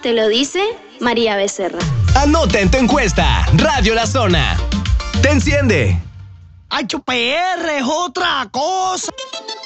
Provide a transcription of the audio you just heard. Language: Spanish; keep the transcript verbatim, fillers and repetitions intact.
Te lo dice María Becerra. Anota en tu encuesta, Radio La Zona. Te enciende. H P R es otra cosa.